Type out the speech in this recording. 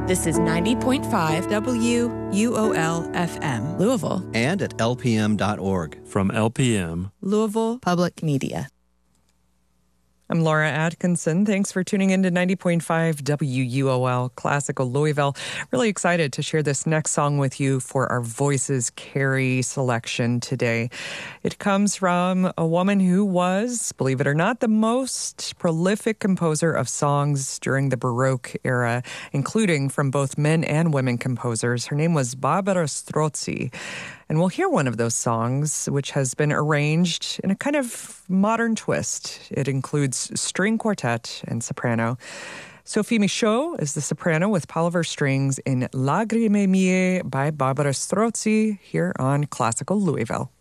This is 90.5 WUOL-FM, Louisville. And at lpm.org. From LPM, Louisville Public Media. I'm Laura Atkinson. Thanks for tuning in to 90.5 WUOL Classical Louisville. Really excited to share this next song with you for our Voices Carry selection today. It comes from a woman who was, believe it or not, the most prolific composer of songs during the Baroque era, including from both men and women composers. Her name was Barbara Strozzi. And we'll hear one of those songs, which has been arranged in a kind of modern twist. It includes string quartet and soprano. Sophie Michaud is the soprano with Palliver Strings in Lagrime Mie by Barbara Strozzi here on Classical Louisville.